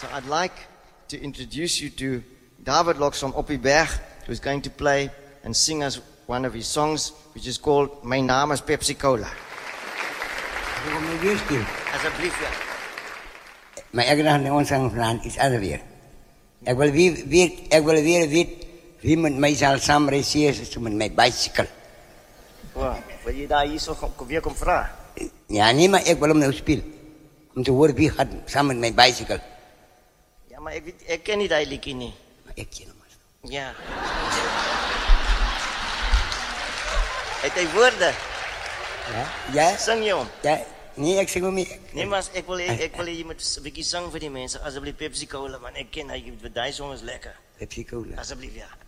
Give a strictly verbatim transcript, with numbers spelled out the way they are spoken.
So I'd like to introduce you to David Locks from Oppieberg, who's going to play and sing us one of his songs, which is called My Naam is Pepsi Cola. Asseblief, ja. Maar ik dacht dat ons aan iets anders weer. Ik wil weer, weer, ik wil weer weten wie met mij zal samenreiseren met mijn bicycle. Wow, wil je daar hier zo weer komen vragen? Ja, nee, maar ik wil hem nou spelen. Om te horen wie gaat samen met mijn bicycle. Ja, maar ik, weet, ik ken niet dat liedje niet. Maar ik ken hem. Ja. Het heeft woorden. Ja? Ja? Zing je om? Ja. Nee, ik zeg hem niet. Nee, maar ik wil, ik wil je met een beetje zingen voor die mensen. Alsjeblieft Pepsi Cola, man. Ik ken dat je, die song is lekker. Pepsi Cola. Alsjeblieft, ja.